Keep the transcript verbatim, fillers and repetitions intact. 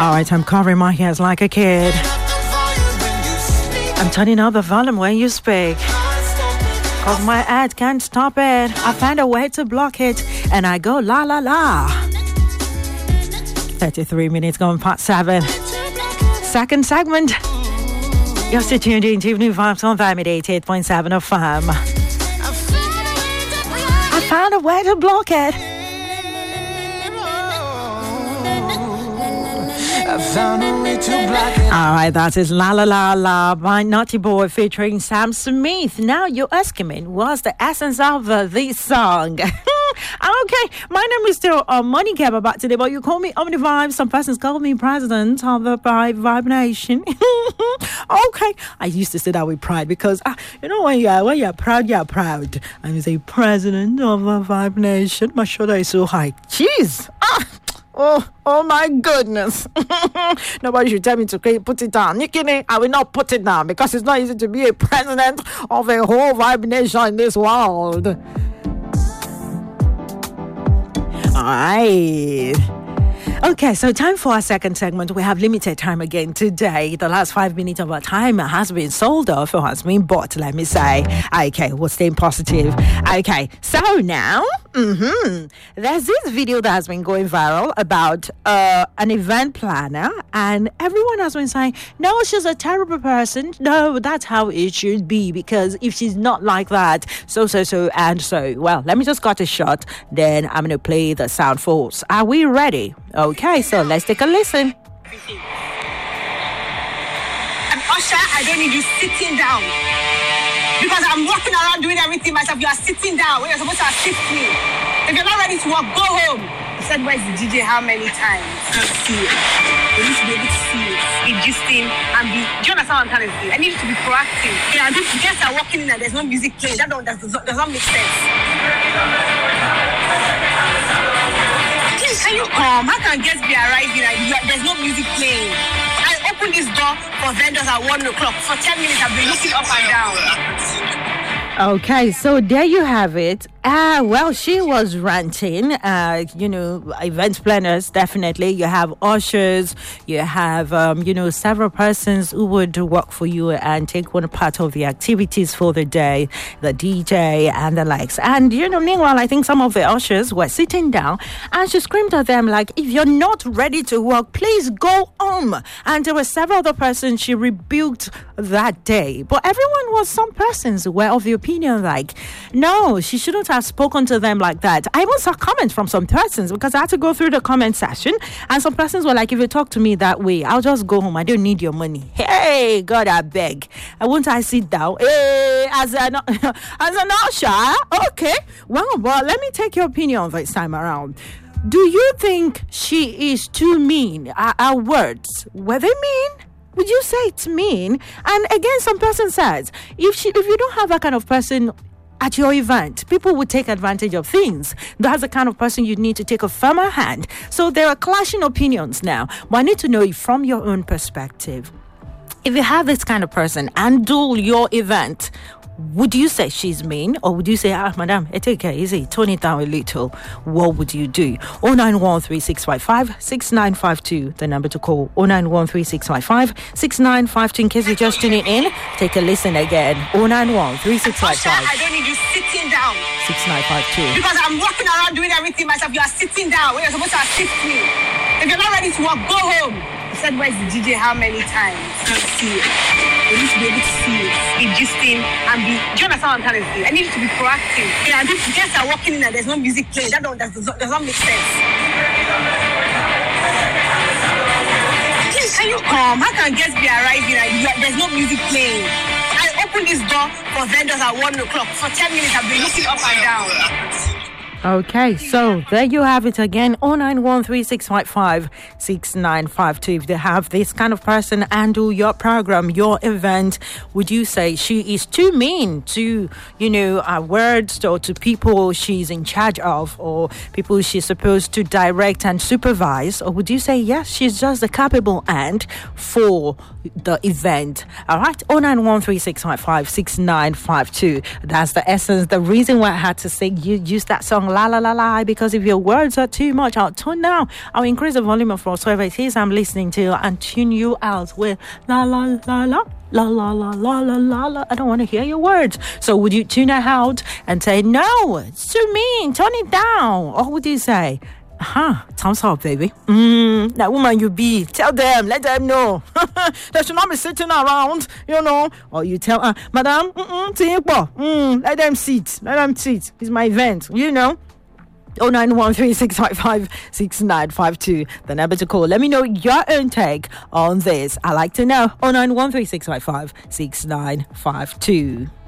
All right, I'm covering my ears like a kid. I'm turning up the volume when you speak. Cause my ad can't stop it. I find a way to block it. And I go la la la. thirty-three minutes gone past seven. Second segment. You're still tuned in to Evening Vibes on Vibe eighty-eight point seven F M. I found a way to block it. I found a way to block it. All right, that is La La La La by Naughty Boy featuring Sam Smith. Now you're asking me, what's the essence of uh, this song? Okay, my name is still uh, Monica Baba today, but you call me Omni Vibe. Some persons call me president of the Vibe, Vibe Nation. Okay, I used to say that with pride because uh, you know when you're when you're proud, you're proud. I'm a president of the Vibe Nation. My shoulder is so high. Jeez. Ah. Oh, oh my goodness. Nobody should tell me to put it down. Nikini, I will not put it down because it's not easy to be a president of a whole Vibe Nation in this world. All right. Okay, so time for our second segment. We have limited time again today. The last five minutes of our time has been sold off or has been bought, let me say. Okay, we're staying positive. Okay, so now, mm-hmm, there's this video that has been going viral about uh, an event planner, and everyone has been saying, no, she's a terrible person. No, that's how it should be, because if she's not like that, so, so, so, and so. Well, let me just cut a shot, then I'm going to play the sound for us. Are we ready? Okay, so let's take a listen. And Usher, I don't need you sitting down. Because I'm walking around doing everything myself. You are sitting down when you're supposed to assist me. If you're not ready to walk, go home. I said, where's the D J? How many times? I can't see it. You need to be able to see it. Be gisting and be... Do you understand what I'm trying to say? I need you to be proactive. Yeah, and if guests are walking in and there's no music playing, that don't, that does, does not make sense. Can you come? How can guests be arriving and there's no music playing? I opened this door for vendors at one o'clock. For ten minutes, I've been looking up and down. Okay, so there you have it. Ah, uh, well, she was ranting. Uh, you know, event planners, definitely. You have ushers, you have, um, you know, several persons who would work for you and take one part of the activities for the day, the D J and the likes. And, you know, meanwhile, I think some of the ushers were sitting down and she screamed at them like, if you're not ready to work, please go home. And there were several other persons she rebuked that day. But everyone was, some persons were of the opinion like, no, she shouldn't have spoken to them like that. I even saw comments from some persons because I had to go through the comment section, and some persons were like, if you talk to me that way, I'll just go home. I don't need your money. Hey, God, I beg. I won't I sit down? Hey, as an, as an usher? Okay. Well, well, let me take your opinion this time around. Do you think she is too mean? Her, her words, were they mean? Would you say it's mean? And again, some person says, if she, if you don't have that kind of person at your event, people would take advantage of things. That's the kind of person you need to take a firmer hand. So there are clashing opinions now. But I need to know if from your own perspective, if you have this kind of person handle your event, would you say she's mean, or would you say, ah, madam, it take it easy, tone it down a little? What would you do? oh nine one three six five five six nine five two, the number to call. oh nine one three six five five six nine five two. In case you're just tuning in, take a listen again. oh nine one three six five five. I don't need you sitting down. six nine five two. Because I'm walking around doing everything myself. You are sitting down when you're supposed to assist me. If you're not ready to walk, go home. I said, where's the D J? How many times? I can't see it. You need to be able to see it. Be gisting and be... Do you understand what I'm trying to say? I need you to be proactive. Yeah, and if guests are walking in and there's no music playing, that don't, that does, does not make sense. Please, can you come? How can guests be arriving and there's no music playing? I opened this door for vendors at one o'clock. For ten minutes, I've been looking up and down. Okay, so there you have it again. oh nine one three six five five six nine five two. If they have this kind of person handle your program, your event, would you say she is too mean to, you know, uh, words or to people she's in charge of or people she's supposed to direct and supervise? Or would you say, yes, she's just a capable hand for the event? All right, oh nine one three six five five six nine five two. That's the essence, the reason why I had to say you use that song la la la la, because if your words are too much, I'll tune down. I'll increase the volume of whatsoever it is I'm listening to and tune you out with la la la la. La la la la la la la. I don't want to hear your words. So would you tune it out and say, no, it's too mean, turn it down? Or would you say, huh, thumbs up, baby? Mm, that woman you be, tell them, let them know. They should not be sitting around, you know. Or you tell her, madam, mm-mm, mm, let them sit, let them sit. It's my event, you know. oh nine one three six five five six nine five two, the number to call. Let me know your own take on this. I like to know. oh nine one three six five five six nine five two.